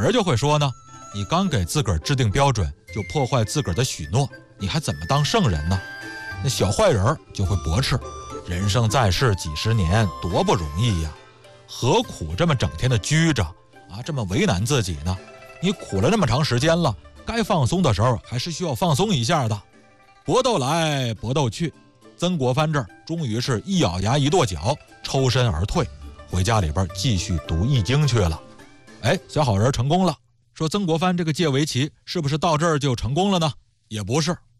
人就会说呢，你刚给自个儿制定标准，就破坏自个儿的许诺，你还怎么当圣人呢？那小坏人就会驳斥，人生在世几十年，多不容易呀，何苦这么整天的拘着啊，这么为难自己呢？你苦了那么长时间了，该放松的时候还是需要放松一下的。搏斗来搏斗去，曾国藩这儿终于是一咬牙一跺脚，抽身而退，回家里边继续读易经去了。哎，小好人成功了。说曾国藩这个借围棋是不是到这儿就成功了呢？也不是，